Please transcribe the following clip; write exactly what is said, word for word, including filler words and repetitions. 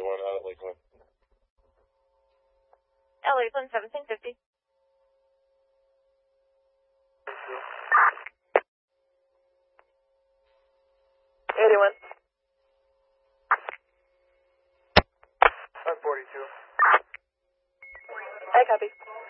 one out at Lakeland. At Lakeland, seventeen fifty. eighty-one. one forty-two. I copy.